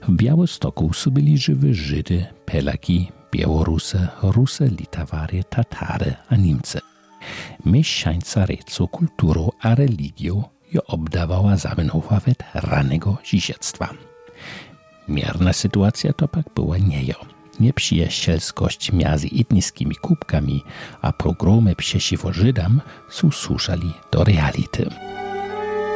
W Białestoku su byli żywy Żydy, Pelaki, Białorusy, Rusy, Litawary, Tatary a Niemcy. Mieszczańca recu kulturu a religią jo obdawała zamenowawiet ranego dzisiectwa. Mierna sytuacja to pak była niejo. Nieprzyjacielskość między etnickimi kubkami a progromy przeciwko Żydom są suszali do reality.